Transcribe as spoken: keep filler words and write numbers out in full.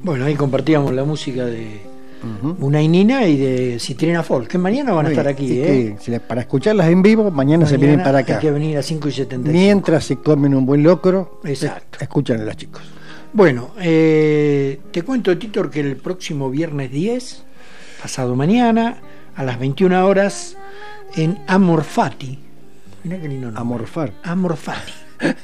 Bueno, ahí compartíamos la música de uh-huh. Unai Nina y de Citrina Folk, que mañana van a estar aquí, ¿eh? Que, si para escucharlas en vivo, mañana, mañana se vienen para acá. Hay que venir a cinco y setenta y cinco. Mientras se comen un buen locro, exacto, escuchan a los chicos. Bueno, eh, te cuento, Titor, que el próximo viernes diez, pasado mañana, a las veintiuna horas, en Amorfati. Mirá qué lindo nombre. Amorfar. Amorfati.